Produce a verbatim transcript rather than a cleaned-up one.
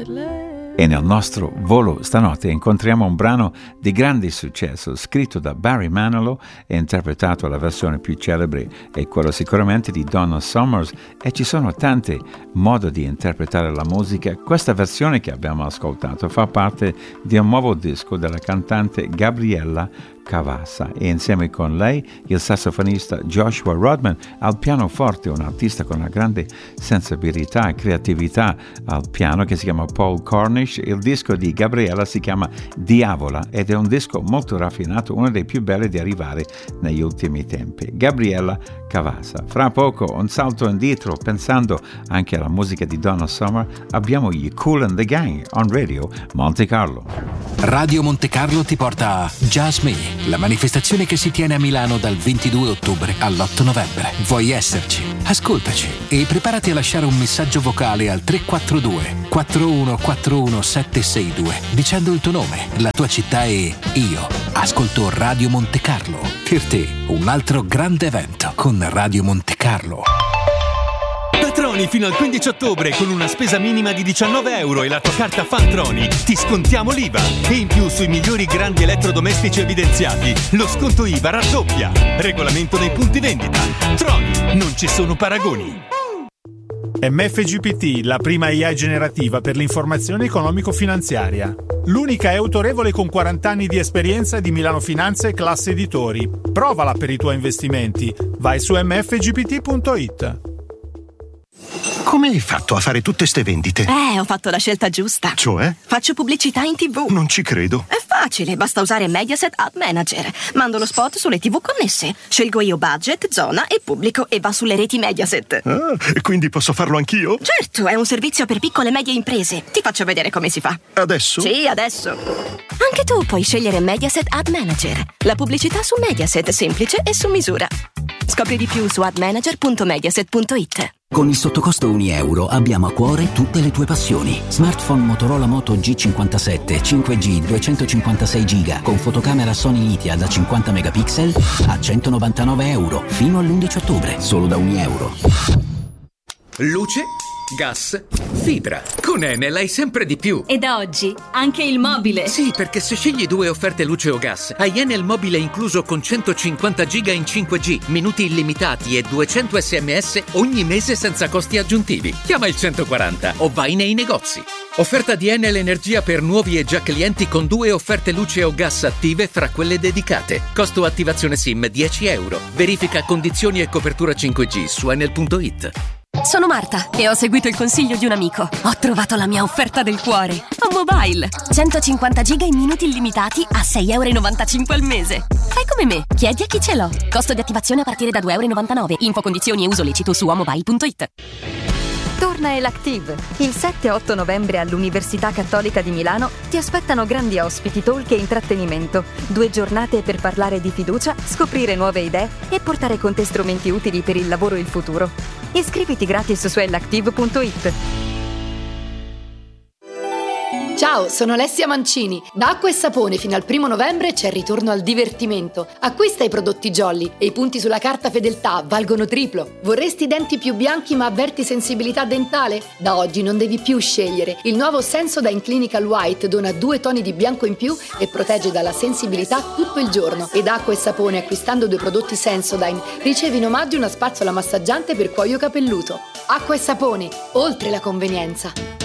E nel nostro volo stanotte incontriamo un brano di grande successo scritto da Barry Manilow e interpretato. La versione più celebre è quella sicuramente di Donna Summers, e ci sono tanti modi di interpretare la musica. Questa versione che abbiamo ascoltato fa parte di un nuovo disco della cantante Gabriella Cavassa, e insieme con lei il sassofonista Joshua Rodman al pianoforte, un artista con una grande sensibilità e creatività al piano che si chiama Paul Cornish. Il disco di Gabriella si chiama Diavola ed è un disco molto raffinato, uno dei più belli di arrivare negli ultimi tempi. Gabriella Cavassa. Fra poco un salto indietro, pensando anche alla musica di Donna Summer, abbiamo gli Kool and the Gang on Radio Monte Carlo. Radio Monte Carlo ti porta a Jazz Me, la manifestazione che si tiene a Milano dal ventidue ottobre all'otto novembre. Vuoi esserci? Ascoltaci e preparati a lasciare un messaggio vocale al tre quattro due quattro uno quattro uno sette sei due dicendo il tuo nome, la tua città e io ascolto Radio Monte Carlo. Per te un altro grande evento con Radio Monte Carlo. Troni fino al quindici ottobre con una spesa minima di diciannove euro e la tua carta Fantroni ti scontiamo l'I V A, e in più sui migliori grandi elettrodomestici evidenziati lo sconto I V A raddoppia. Regolamento nei punti vendita. Troni, non ci sono paragoni. M F G P T, la prima I A generativa per l'informazione economico-finanziaria. L'unica è autorevole con quaranta anni di esperienza di Milano Finanza e Classe Editori. Provala per i tuoi investimenti. Vai su m f g p t punto i t. Come hai fatto a fare tutte ste vendite? Eh, ho fatto la scelta giusta. Cioè? Faccio pubblicità in tivù. Non ci credo. È facile, basta usare Mediaset Ad Manager. Mando lo spot sulle tivù connesse. Scelgo io budget, zona e pubblico e va sulle reti Mediaset. Ah, e quindi posso farlo anch'io? Certo, è un servizio per piccole e medie imprese. Ti faccio vedere come si fa. Adesso? Sì, adesso. Anche tu puoi scegliere Mediaset Ad Manager. La pubblicità su Mediaset, semplice e su misura. Scopri di più su ad manager punto mediaset punto i t. Con il sottocosto un euro abbiamo a cuore tutte le tue passioni. Smartphone Motorola Moto G cinquantasette cinque G duecentocinquantasei giga con fotocamera Sony Lithia da cinquanta megapixel a centonovantanove euro fino all'undici ottobre, solo da un euro. Luce, gas, fibra. Con Enel hai sempre di più. E da oggi anche il mobile. Sì, perché se scegli due offerte luce o gas, hai Enel mobile incluso con centocinquanta giga in cinque G, minuti illimitati e duecento sms ogni mese senza costi aggiuntivi. Chiama il centoquaranta o vai nei negozi. Offerta di Enel Energia per nuovi e già clienti con due offerte luce o gas attive fra quelle dedicate. Costo attivazione SIM dieci euro. Verifica condizioni e copertura cinque G su enel punto i t. Sono Marta e ho seguito il consiglio di un amico. Ho trovato la mia offerta del cuore. A Mobile. centocinquanta giga in minuti illimitati a sei euro e novantacinque al mese. Fai come me. Chiedi a chi ce l'ho. Costo di attivazione a partire da due euro e novantanove. Info, condizioni e uso lecito su amobile punto i t. Torna Elactive. Il sette e otto novembre all'Università Cattolica di Milano ti aspettano grandi ospiti, talk e intrattenimento. Due giornate per parlare di fiducia, scoprire nuove idee e portare con te strumenti utili per il lavoro e il futuro. Iscriviti gratis su elactive punto i t. Ciao, sono Alessia Mancini. Da Acqua e Sapone fino al primo novembre c'è il ritorno al divertimento. Acquista i prodotti Jolly e i punti sulla carta fedeltà valgono triplo. Vorresti denti più bianchi ma avverti sensibilità dentale? Da oggi non devi più scegliere. Il nuovo Sensodyne Clinical White dona due toni di bianco in più e protegge dalla sensibilità tutto il giorno. E da Acqua e Sapone, acquistando due prodotti Sensodyne, ricevi in omaggio una spazzola massaggiante per cuoio capelluto. Acqua e Sapone, oltre la convenienza.